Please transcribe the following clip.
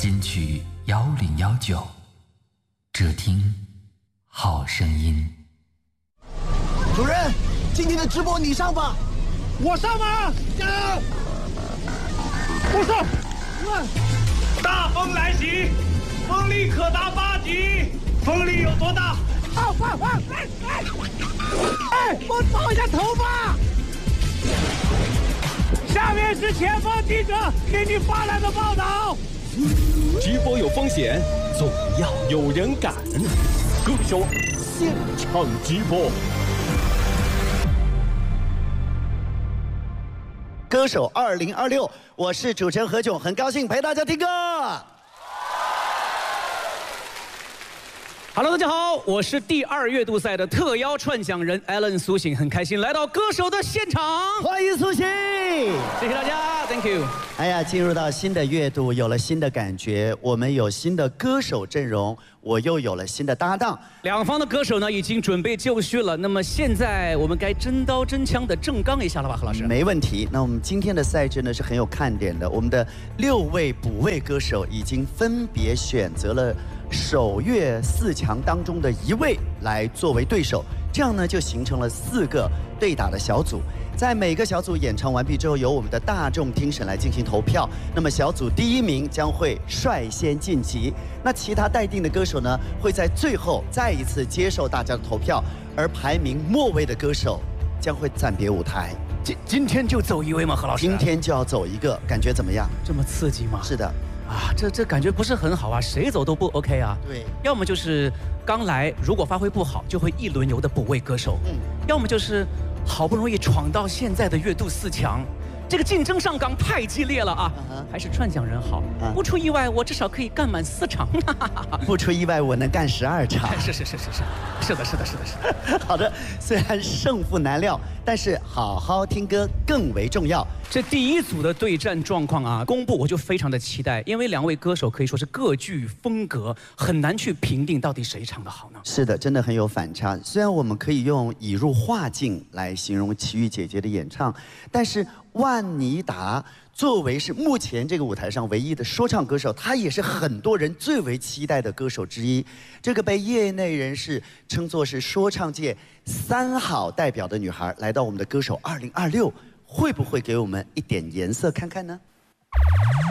金曲1019，只听好声音。 主任，今天的直播你上吧。 我上吗？加油！我上。大风来袭，风力可达8级。风力有多大？哎，我找一下头发。下面是前方记者给你发来的报道。 直播有风险，总要有人敢。歌手现场直播。 歌手2026，我是主持人何炅，很高兴陪大家听歌。 Hello， 大家好，我是第2月度赛的特邀串讲人 Alan 苏醒，很开心来到歌手的现场， 欢迎苏醒， 谢谢大家 ，Thank you。 哎呀，进入到新的月度，有了新的感觉，我们有新的歌手阵容，我又有了新的搭档。 两方的歌手呢已经准备就绪了，那么现在我们该真刀真枪的正刚一下了吧，何老师？ 没问题。那我们今天的赛制呢是很有看点的，我们的6位补位歌手已经分别选择了首月4强当中的1位来作为对手，这样呢就形成了4个对打的小组。在每个小组演唱完毕之后，由我们的大众听审来进行投票。那么小组第1名将会率先晋级，那其他待定的歌手呢会在最后再一次接受大家的投票，而排名末位的歌手将会暂别舞台。 今天就走1位吗，何老师？ 今天就要走一个，感觉怎么样？ 这么刺激吗？ 是的。 啊，这感觉不是很好啊，谁走都不 OK 啊。 对， 要么就是刚来，如果发挥不好，就会一轮游的补位歌手。要么就是好不容易闯到现在的月度4强，这个竞争上岗太激烈了啊！还是串讲人好，不出意外，我至少可以干满4场。 不出意外，我能干12场。 是的。 好的，虽然胜负难料，但是好好听歌更为重要。 这第1组的对战状况啊，公布我就非常的期待，因为2位歌手可以说是各具风格，很难去评定到底谁唱得好呢？ 是的，真的很有反差。虽然我们可以用以入画境来形容齐豫姐姐的演唱，但是万妮达作为是目前这个舞台上唯一的说唱歌手，她也是很多人最为期待的歌手之一。这个被业内人士称作是说唱界3好代表的女孩，来到我们的歌手2026，会不会给我们一点颜色看看呢？